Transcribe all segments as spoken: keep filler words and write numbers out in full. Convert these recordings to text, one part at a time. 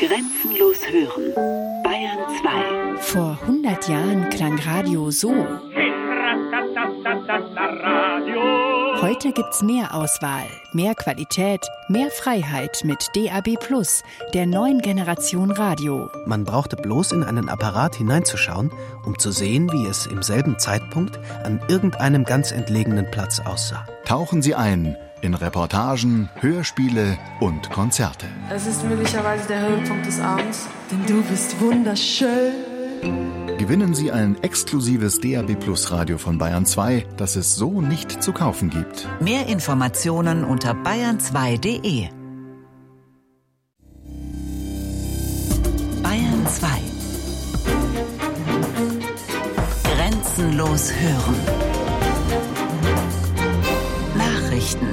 Grenzenlos hören. Bayern zwei. Vor hundert Jahren klang Radio so. Heute gibt's mehr Auswahl, mehr Qualität, mehr Freiheit mit D A B plus, der neuen Generation Radio. Man brauchte bloß in einen Apparat hineinzuschauen, um zu sehen, wie es im selben Zeitpunkt an irgendeinem ganz entlegenen Platz aussah. Tauchen Sie ein in Reportagen, Hörspiele und Konzerte. Es ist möglicherweise der Höhepunkt des Abends, denn du bist wunderschön. Gewinnen Sie ein exklusives D A B plus Radio von Bayern zwei, das es so nicht zu kaufen gibt. Mehr Informationen unter bayern zwei punkt de. Bayern zwei. Grenzenlos hören. Nachrichten.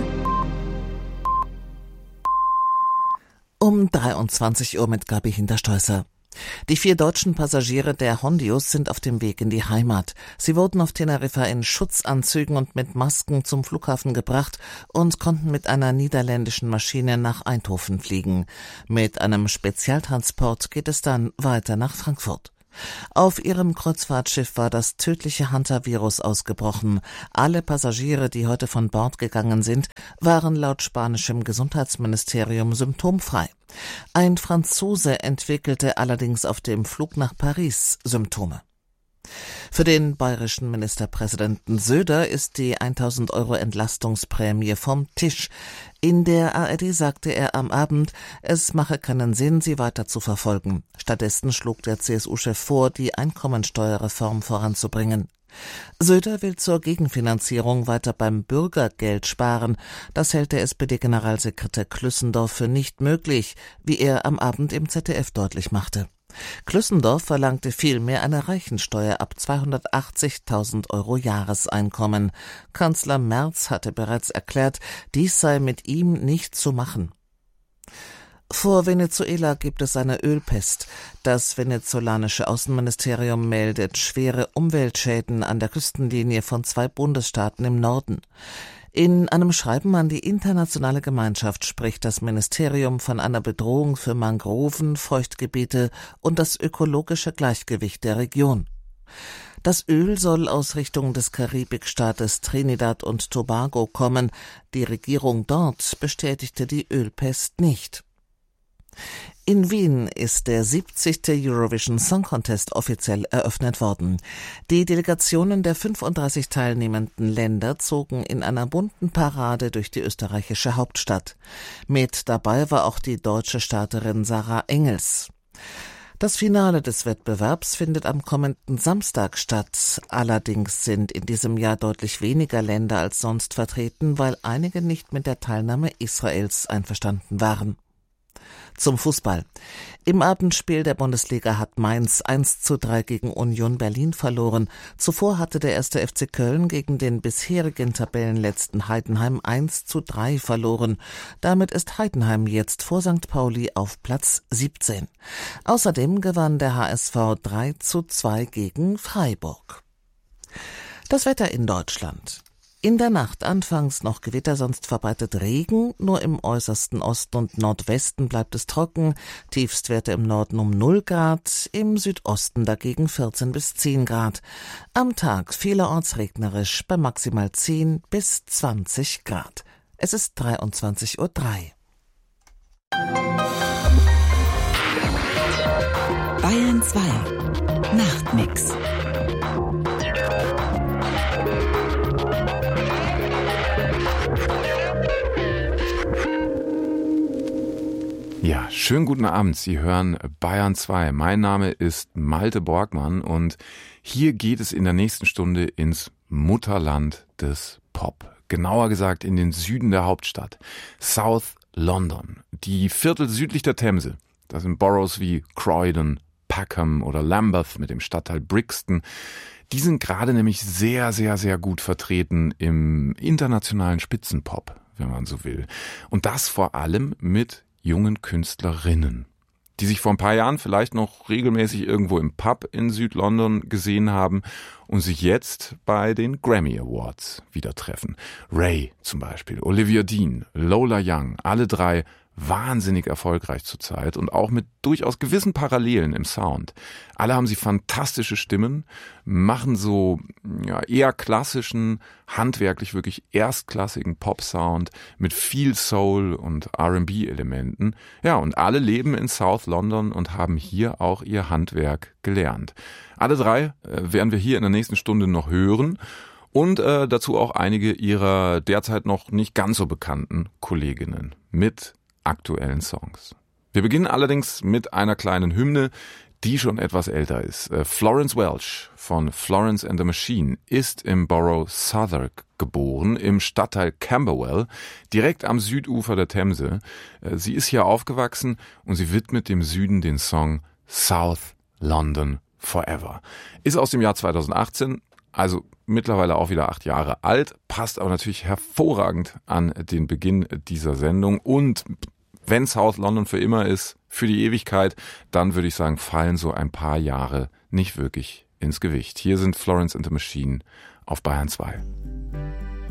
Um dreiundzwanzig Uhr mit Gabi Hinterstoesser. Die vier deutschen Passagiere der Hondius sind auf dem Weg in die Heimat. Sie wurden auf Teneriffa in Schutzanzügen und mit Masken zum Flughafen gebracht und konnten mit einer niederländischen Maschine nach Eindhoven fliegen. Mit einem Spezialtransport geht es dann weiter nach Frankfurt. Auf ihrem Kreuzfahrtschiff war das tödliche Hantavirus ausgebrochen. Alle Passagiere, die heute von Bord gegangen sind, waren laut spanischem Gesundheitsministerium symptomfrei. Ein Franzose entwickelte allerdings auf dem Flug nach Paris Symptome. Für den bayerischen Ministerpräsidenten Söder ist die tausend Euro Entlastungsprämie vom Tisch. In der A R D sagte er am Abend, es mache keinen Sinn, sie weiter zu verfolgen. Stattdessen schlug der C S U-Chef vor, die Einkommensteuerreform voranzubringen. Söder will zur Gegenfinanzierung weiter beim Bürgergeld sparen. Das hält der S P D-Generalsekretär Klüssendorf für nicht möglich, wie er am Abend im Z D F deutlich machte. Klüssendorf verlangte vielmehr eine Reichensteuer ab zweihundertachtzigtausend Euro Jahreseinkommen. Kanzler Merz hatte bereits erklärt, dies sei mit ihm nicht zu machen. Vor Venezuela gibt es eine Ölpest. Das venezolanische Außenministerium meldet schwere Umweltschäden an der Küstenlinie von zwei Bundesstaaten im Norden. In einem Schreiben an die internationale Gemeinschaft spricht das Ministerium von einer Bedrohung für Mangroven, Feuchtgebiete und das ökologische Gleichgewicht der Region. Das Öl soll aus Richtung des Karibikstaates Trinidad und Tobago kommen. Die Regierung dort bestätigte die Ölpest nicht. In Wien ist der siebzigste Eurovision Song Contest offiziell eröffnet worden. Die Delegationen der fünfunddreißig teilnehmenden Länder zogen in einer bunten Parade durch die österreichische Hauptstadt. Mit dabei war auch die deutsche Starterin Sarah Engels. Das Finale des Wettbewerbs findet am kommenden Samstag statt. Allerdings sind in diesem Jahr deutlich weniger Länder als sonst vertreten, weil einige nicht mit der Teilnahme Israels einverstanden waren. Zum Fußball. Im Abendspiel der Bundesliga hat Mainz eins zu drei gegen Union Berlin verloren. Zuvor hatte der erste F C Köln gegen den bisherigen Tabellenletzten Heidenheim eins zu drei verloren. Damit ist Heidenheim jetzt vor Sankt Pauli auf Platz siebzehn. Außerdem gewann der H S V drei zu zwei gegen Freiburg. Das Wetter in Deutschland. In der Nacht anfangs noch Gewitter, sonst verbreitet Regen. Nur im äußersten Osten und Nordwesten bleibt es trocken. Tiefstwerte im Norden um null Grad, im Südosten dagegen vierzehn bis zehn Grad. Am Tag vielerorts regnerisch bei maximal zehn bis zwanzig Grad. Es ist dreiundzwanzig Uhr drei. Bayern zwei. Nachtmix. Ja, schönen guten Abend. Sie hören Bayern zwei. Mein Name ist Malte Borgmann und hier geht es in der nächsten Stunde ins Mutterland des Pop. Genauer gesagt in den Süden der Hauptstadt, South London. Die Viertel südlich der Themse. Das sind Boroughs wie Croydon, Peckham oder Lambeth mit dem Stadtteil Brixton. Die sind gerade nämlich sehr, sehr, sehr gut vertreten im internationalen Spitzenpop, wenn man so will. Und das vor allem mit jungen Künstlerinnen, die sich vor ein paar Jahren vielleicht noch regelmäßig irgendwo im Pub in Südlondon gesehen haben und sich jetzt bei den Grammy Awards wieder treffen. Ray zum Beispiel, Olivia Dean, Lola Young, alle drei wahnsinnig erfolgreich zurzeit und auch mit durchaus gewissen Parallelen im Sound. Alle haben sie fantastische Stimmen, machen so ja, eher klassischen, handwerklich wirklich erstklassigen Pop-Sound mit viel Soul und R and B-Elementen. Ja, und alle leben in South London und haben hier auch ihr Handwerk gelernt. Alle drei äh, werden wir hier in der nächsten Stunde noch hören. Und äh, dazu auch einige ihrer derzeit noch nicht ganz so bekannten Kolleginnen mit aktuellen Songs. Wir beginnen allerdings mit einer kleinen Hymne, die schon etwas älter ist. Äh, Florence Welch von Florence and the Machine ist im Borough Southwark geboren, im Stadtteil Camberwell, direkt am Südufer der Themse. Äh, sie ist hier aufgewachsen und sie widmet dem Süden den Song South London Forever. Ist aus dem Jahr zweitausendachtzehn, also mittlerweile auch wieder acht Jahre alt, passt aber natürlich hervorragend an den Beginn dieser Sendung. Und wenn South London für immer ist, für die Ewigkeit, dann würde ich sagen, fallen so ein paar Jahre nicht wirklich ins Gewicht. Hier sind Florence and the Machine auf Bayern zwei.